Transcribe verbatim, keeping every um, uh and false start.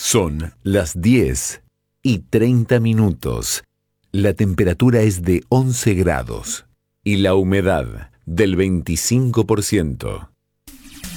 Son las diez y treinta minutos. La temperatura es de once grados y la humedad del veinticinco por ciento.